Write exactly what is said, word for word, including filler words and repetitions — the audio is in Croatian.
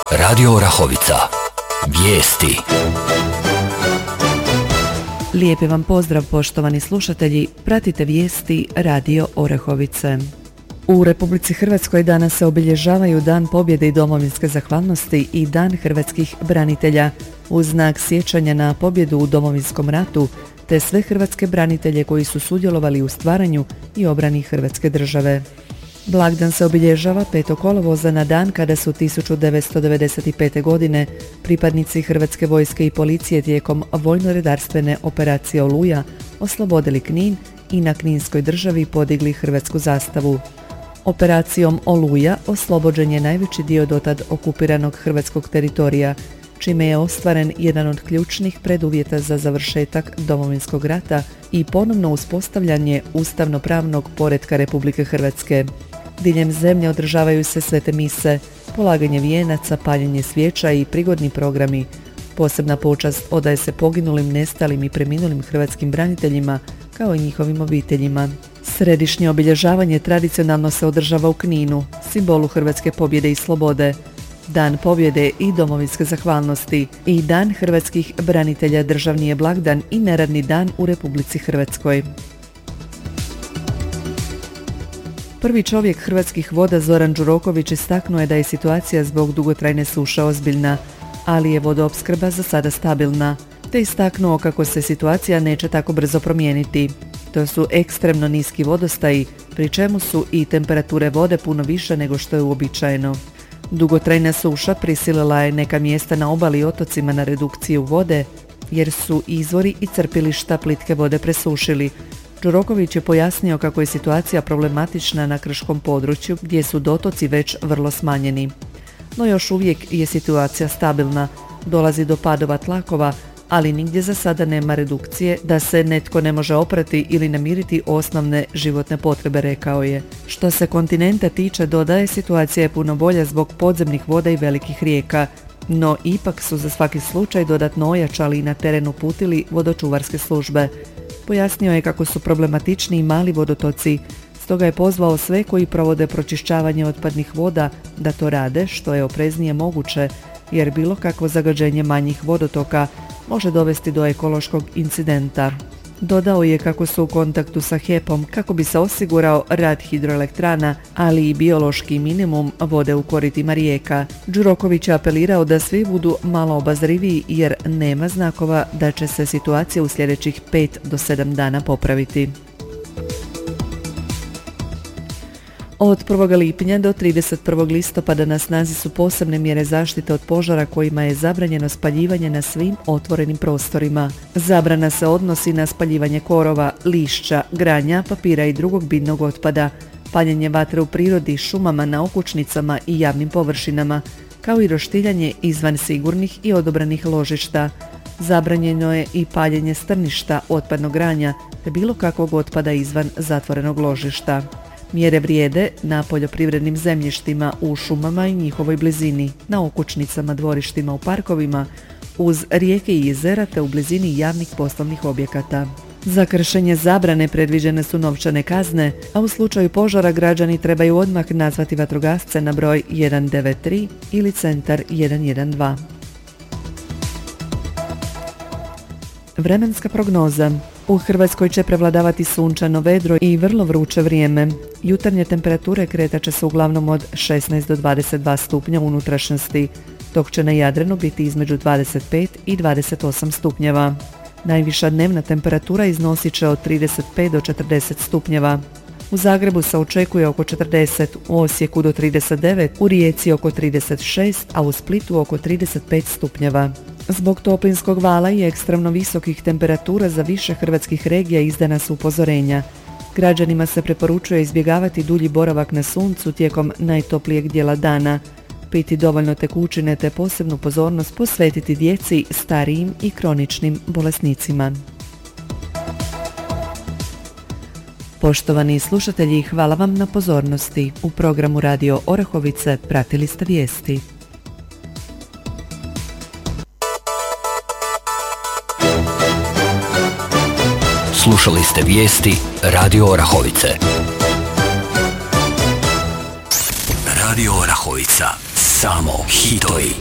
Radio Orahovica. Vijesti. Lijepi vam pozdrav, poštovani slušatelji. Pratite vijesti Radio Orahovice. U Republici Hrvatskoj danas se obilježavaju Dan pobjede i domovinske zahvalnosti i Dan hrvatskih branitelja u znak sjećanja na pobjedu u Domovinskom ratu te sve hrvatske branitelje koji su sudjelovali u stvaranju i obrani Hrvatske države. Blagdan se obilježava petog kolovoza na dan kada su tisuću devetsto devedeset pete. godine pripadnici Hrvatske vojske i policije tijekom vojno-redarstvene operacije Oluja oslobodili Knin i na Kninskoj državi podigli hrvatsku zastavu. Operacijom Oluja oslobođen je najveći dio dotad okupiranog hrvatskog teritorija, čime je ostvaren jedan od ključnih preduvjeta za završetak Domovinskog rata i ponovno uspostavljanje ustavno-pravnog poretka Republike Hrvatske. Diljem zemlje održavaju se svete mise, polaganje vijenaca, paljenje svijeća i prigodni programi. Posebna počast odaje se poginulim, nestalim i preminulim hrvatskim braniteljima kao i njihovim obiteljima. Središnje obilježavanje tradicionalno se održava u Kninu, simbolu hrvatske pobjede i slobode. Dan pobjede i domovinske zahvalnosti i Dan hrvatskih branitelja državni je blagdan i neradni dan u Republici Hrvatskoj. Prvi čovjek Hrvatskih voda Zoran Đuroković istaknuo je da je situacija zbog dugotrajne suše ozbiljna, ali je vodoopskrba za sada stabilna, te istaknuo kako se situacija neće tako brzo promijeniti. To su ekstremno niski vodostaji, pri čemu su i temperature vode puno više nego što je uobičajeno. Dugotrajna suša prisilila je neka mjesta na obali i otocima na redukciju vode, jer su izvori i crpilišta plitke vode presušili. Đuroković je pojasnio kako je situacija problematična na krškom području gdje su dotoci već vrlo smanjeni. No još uvijek je situacija stabilna, dolazi do padova tlakova, ali nigdje za sada nema redukcije da se netko ne može oprati ili namiriti osnovne životne potrebe, rekao je. Što se kontinenta tiče, dodaje, situacija je puno bolja zbog podzemnih voda i velikih rijeka, no ipak su za svaki slučaj dodatno ojačali i na teren uputili vodočuvarske službe. Pojasnio je kako su problematični i mali vodotoci, stoga je pozvao sve koji provode pročišćavanje otpadnih voda da to rade što je opreznije moguće, jer bilo kakvo zagađenje manjih vodotoka može dovesti do ekološkog incidenta. Dodao je kako su u kontaktu sa H E P-om kako bi se osigurao rad hidroelektrana, ali i biološki minimum vode u koritima rijeka. Đuroković je apelirao da svi budu malo obazriviji jer nema znakova da će se situacija u sljedećih pet do sedam dana popraviti. Od prvog lipnja do trideset prvog listopada na snazi su posebne mjere zaštite od požara kojima je zabranjeno spaljivanje na svim otvorenim prostorima. Zabrana se odnosi na spaljivanje korova, lišća, granja, papira i drugog biljnog otpada, paljenje vatre u prirodi, šumama, na okućnicama i javnim površinama, kao i roštiljanje izvan sigurnih i odobrenih ložišta. Zabranjeno je i paljenje strništa, otpadnog granja te bilo kakvog otpada izvan zatvorenog ložišta. Mjere vrijede na poljoprivrednim zemljištima, u šumama i njihovoj blizini, na okućnicama, dvorištima, u parkovima, uz rijeke i jezera te u blizini javnih poslovnih objekata. Za kršenje zabrane predviđene su novčane kazne, a u slučaju požara građani trebaju odmah nazvati vatrogasce na broj jedan devet tri ili centar jedan jedan dva. Vremenska prognoza. U Hrvatskoj će prevladavati sunčano, vedro i vrlo vruće vrijeme. Jutarnje temperature kretat će se uglavnom od šesnaest do dvadeset dva stupnja u unutrašnjosti, dok će na Jadranu biti između dvadeset pet i dvadeset osam stupnjeva. Najviša dnevna temperatura iznosit će od trideset pet do četrdeset stupnjeva. U Zagrebu se očekuje oko četrdeset, u Osijeku do trideset devet, u Rijeci oko trideset šest, a u Splitu oko trideset pet stupnjeva. Zbog toplinskog vala i ekstremno visokih temperatura za više hrvatskih regija izdana su upozorenja. Građanima se preporučuje izbjegavati dulji boravak na suncu tijekom najtoplijeg dijela dana, piti dovoljno tekućine te posebnu pozornost posvetiti djeci, starijim i kroničnim bolesnicima. Poštovani slušatelji, hvala vam na pozornosti. U programu Radio Orahovice pratili ste vijesti. Slušali ste vijesti Radio Orahovice. Radio Orahovica. Samo hitovi.